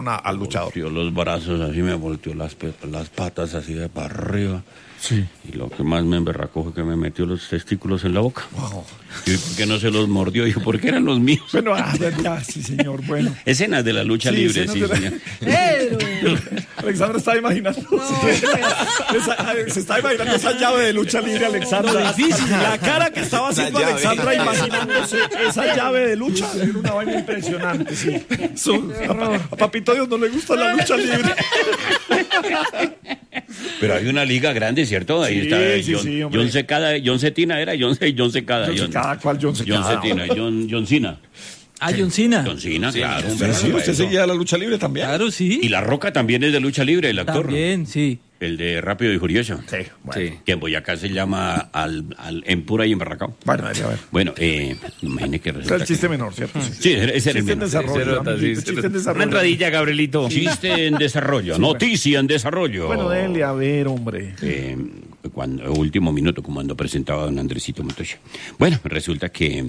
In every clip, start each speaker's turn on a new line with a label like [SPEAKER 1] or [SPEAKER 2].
[SPEAKER 1] al luchador.
[SPEAKER 2] Volteó los brazos así, me volteó las patas así de para arriba.
[SPEAKER 1] Sí.
[SPEAKER 2] Y lo que más me emberracó fue que me metió los testículos en la boca.
[SPEAKER 1] Wow.
[SPEAKER 2] Y por qué no se los mordió, y porque eran los míos.
[SPEAKER 1] Bueno, ya, sí, señor, bueno.
[SPEAKER 2] Escenas de la lucha libre, sí, señor.
[SPEAKER 1] Alexandra estaba imaginando. Se está imaginando esa llave de lucha libre, Alexandra. Difícil. La cara que estaba haciendo Alexandra imaginándose esa llave de lucha era una vaina impresionante, sí. A Papito Dios no le gusta la lucha libre.
[SPEAKER 2] Pero hay una liga grande, ¿cierto? Ahí está John Secada, John Cetina era John Secada.
[SPEAKER 1] ¿Cuál John Secada?
[SPEAKER 2] John Cetina, John Cena.
[SPEAKER 3] John Cena.
[SPEAKER 2] John Cena, claro.
[SPEAKER 1] Sí, usted seguía la lucha libre también.
[SPEAKER 3] Claro, sí.
[SPEAKER 2] Y La Roca también es de lucha libre, el actor.
[SPEAKER 3] También, sí.
[SPEAKER 2] El de Rápido y Furioso.
[SPEAKER 1] Sí, bueno.
[SPEAKER 3] Sí.
[SPEAKER 2] Que en Boyacá se llama en pura y embarracao.
[SPEAKER 1] Bueno, a ver.
[SPEAKER 2] Bueno, imagine que
[SPEAKER 1] Es
[SPEAKER 2] resulta
[SPEAKER 1] el chiste menor, ¿cierto?
[SPEAKER 2] Sí, ese era el
[SPEAKER 1] Chiste en
[SPEAKER 2] menor.
[SPEAKER 1] desarrollo. Chiste en desarrollo.
[SPEAKER 3] Una entradilla, Gabrielito.
[SPEAKER 2] Chiste en desarrollo, noticia en desarrollo.
[SPEAKER 1] Bueno, dele, a ver, hombre.
[SPEAKER 2] Cuando último minuto, como cuando presentaba a don Andresito Montoya. Bueno, resulta que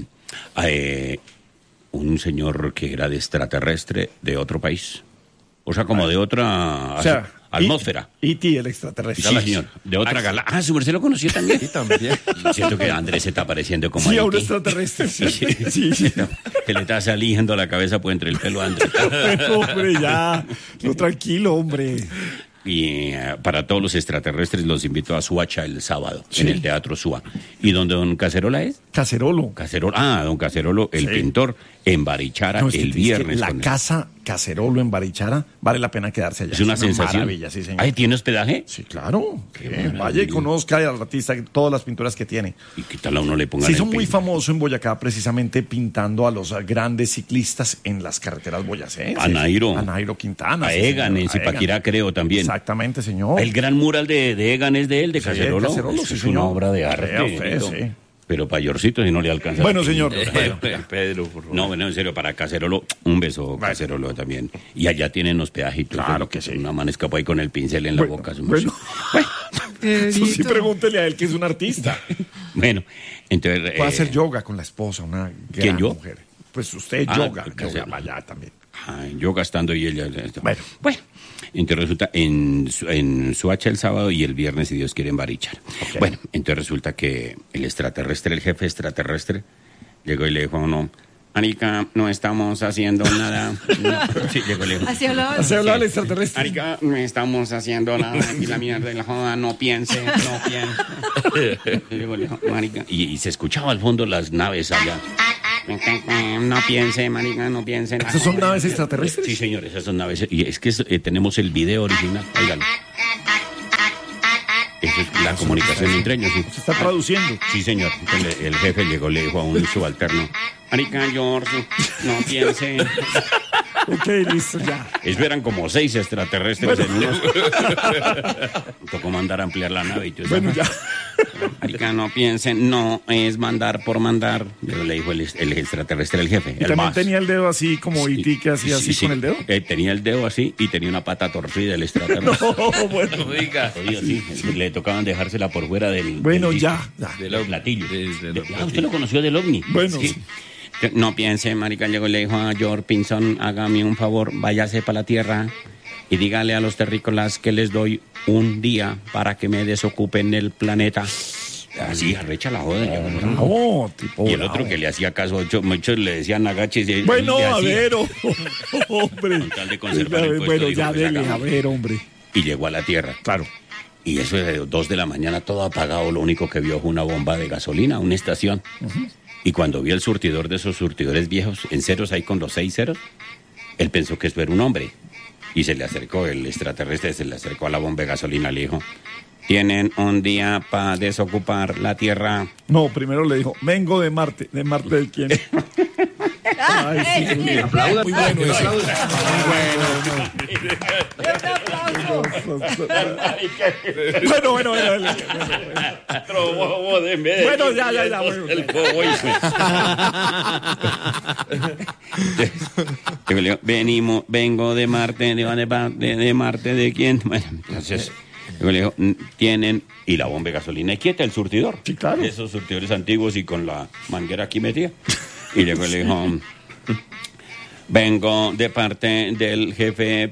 [SPEAKER 2] un señor que era de extraterrestre de otro país, o sea, como de otra atmósfera.
[SPEAKER 1] E.T., el extraterrestre.
[SPEAKER 2] Sí, señor, de otra galaxia. Ah, su merced lo conoció también.
[SPEAKER 1] Sí, también.
[SPEAKER 2] Siento que Andrés se está pareciendo como
[SPEAKER 1] Sí, a
[SPEAKER 2] a
[SPEAKER 1] un
[SPEAKER 2] E.T.
[SPEAKER 1] extraterrestre. Sí.
[SPEAKER 2] Que le está saliendo la cabeza por entre el pelo a Andrés.
[SPEAKER 1] Bueno, hombre, ya. No, tranquilo, hombre.
[SPEAKER 2] Y para todos los extraterrestres los invito a Suacha el sábado, en el Teatro Sua. ¿Y donde don Cacerola es?
[SPEAKER 1] Cacerolo.
[SPEAKER 2] Don Cacerolo, el pintor, en Barichara,
[SPEAKER 1] No,
[SPEAKER 2] el viernes.
[SPEAKER 1] la casa Cacerolo en Barichara, vale la pena quedarse allá.
[SPEAKER 2] Es una sensación.
[SPEAKER 1] Maravilla, sí, señor.
[SPEAKER 2] ¿Ahí tiene hospedaje?
[SPEAKER 1] Sí, claro. Vaya y conozca al artista todas las pinturas que tiene.
[SPEAKER 2] ¿Y qué tal a uno le pongan
[SPEAKER 1] Se
[SPEAKER 2] el
[SPEAKER 1] hizo muy
[SPEAKER 2] pin?
[SPEAKER 1] famoso en Boyacá precisamente pintando a los grandes ciclistas en las carreteras boyacenses.
[SPEAKER 2] A Nairo
[SPEAKER 1] Quintana.
[SPEAKER 2] A
[SPEAKER 1] sí,
[SPEAKER 2] Egan,
[SPEAKER 1] señor,
[SPEAKER 2] en Zipaquirá creo también.
[SPEAKER 1] Exactamente, señor.
[SPEAKER 2] El gran mural de Egan es de él, de Cacerolo.
[SPEAKER 1] Cacerolo,
[SPEAKER 2] Eso
[SPEAKER 1] sí,
[SPEAKER 2] es
[SPEAKER 1] señor.
[SPEAKER 2] una obra de arte.
[SPEAKER 1] Vea usted, sí.
[SPEAKER 2] Pero payorcito si no le alcanza.
[SPEAKER 1] Bueno, señor.
[SPEAKER 3] Pedro, por favor.
[SPEAKER 2] No, bueno, en serio, para Cacerolo, un beso, Cacerolo también. Y allá tienen hospedaje y todo.
[SPEAKER 1] Claro que sí.
[SPEAKER 2] Una man escapó ahí con el pincel en la boca.
[SPEAKER 1] Bueno. Eso sí, pregúntele a él que es un artista.
[SPEAKER 2] Bueno, entonces...
[SPEAKER 1] Puede hacer yoga con la esposa, una gran
[SPEAKER 2] yo?
[SPEAKER 1] mujer. Pues usted yoga vaya también.
[SPEAKER 2] Yo gastando y ella...
[SPEAKER 1] Bueno.
[SPEAKER 2] Entonces resulta en Suacha el sábado y el viernes, si Dios quiere, en Barichara.
[SPEAKER 1] Okay.
[SPEAKER 2] Bueno, entonces resulta que el jefe extraterrestre, llegó y le dijo a uno... Marica, no estamos haciendo nada. Sí, llegó lejos.
[SPEAKER 4] Así hablaba.
[SPEAKER 1] Así hablaba el extraterrestre.
[SPEAKER 2] Marica, no estamos haciendo nada. Aquí la mierda de la joda, no piense. Llegó lejos, marica. Y se escuchaba al fondo las naves allá. No piense, marica, no piense.
[SPEAKER 1] ¿Esas son naves extraterrestres?
[SPEAKER 2] Sí, señor, esas son naves. Y es que tenemos el video original. Óigalo. Esa es la comunicación entre ellos. Sí.
[SPEAKER 1] Se está traduciendo.
[SPEAKER 2] Sí, señor. Entonces, el jefe llegó, le dijo a un subalterno: marica, George, no piense.
[SPEAKER 1] Ok, listo, ya.
[SPEAKER 2] Eso eran como 6 extraterrestres en unos. Tocó mandar a ampliar la nave y todo eso.
[SPEAKER 1] Bueno, ya.
[SPEAKER 2] Marica, no piensen, no es mandar por mandar. Le dijo el extraterrestre al jefe.
[SPEAKER 1] Y también tenía el dedo así como E.T. que hacía así con el dedo.
[SPEAKER 2] Tenía el dedo así y tenía una pata torcida el extraterrestre.
[SPEAKER 1] No, bueno.
[SPEAKER 3] Diga.
[SPEAKER 2] Oiga, sí, le tocaban dejársela por fuera del.
[SPEAKER 1] Bueno,
[SPEAKER 2] del
[SPEAKER 1] ya.
[SPEAKER 2] Del platillo.
[SPEAKER 3] Del
[SPEAKER 2] ¿Usted lo conoció del OVNI?
[SPEAKER 1] Bueno,
[SPEAKER 2] sí. No piense, marica, llegó y le dijo a George Pinson, hágame un favor, váyase para la tierra y dígale a los terrícolas que les doy un día para que me desocupen el planeta. Así, arrecha la joda.
[SPEAKER 1] Tipo
[SPEAKER 2] Y el otro que le hacía caso, muchos le decían agaches.
[SPEAKER 1] Bueno, a ver, hombre.
[SPEAKER 2] Con tal de conservar el puesto,
[SPEAKER 1] bueno,
[SPEAKER 2] dijo,
[SPEAKER 1] ya
[SPEAKER 2] pues,
[SPEAKER 1] dele,
[SPEAKER 2] hagamos.
[SPEAKER 1] a ver, hombre.
[SPEAKER 2] Y llegó a la tierra.
[SPEAKER 1] Claro.
[SPEAKER 2] Y eso de 2 de la mañana, todo apagado. Lo único que vio fue una bomba de gasolina, una estación. Y cuando vio el surtidor de esos surtidores viejos, en ceros ahí con los 6 ceros, él pensó que eso era un hombre. Y se le acercó, el extraterrestre se le acercó a la bomba de gasolina, le dijo: tienen un día para desocupar la Tierra.
[SPEAKER 1] No, primero le dijo, vengo de Marte. ¿De Marte de quién? Ay, sí, muy
[SPEAKER 3] Aplauda. Muy bueno eso.
[SPEAKER 1] Bueno. Bueno, ya.
[SPEAKER 2] Bueno. Vengo de Marte, de Marte, ¿de quién? Bueno, entonces... Le dijo, tienen, y la bomba de gasolina quieta, el surtidor.
[SPEAKER 1] Sí, claro.
[SPEAKER 2] Esos surtidores antiguos y con la manguera aquí metida. Y luego le dijo, Vengo de parte del jefe